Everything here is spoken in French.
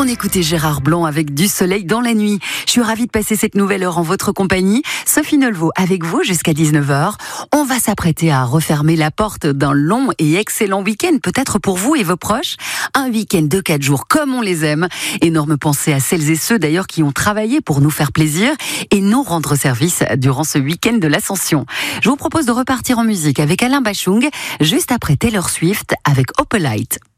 écoutait Gérard Blanc avec Du soleil dans la nuit. Je suis ravie de passer cette nouvelle heure en votre compagnie. Sophie Nelvaux avec vous jusqu'à 19h. On va s'apprêter à refermer la porte d'un long et excellent week-end, peut-être pour vous et vos proches. Un week-end de 4 jours comme on les aime. Énorme pensée à celles et ceux d'ailleurs qui ont travaillé pour nous faire plaisir et nous rendre service durant ce week-end de l'Ascension. Je vous propose de repartir en musique avec Alain Bachung, juste après Taylor Swift avec Opalite.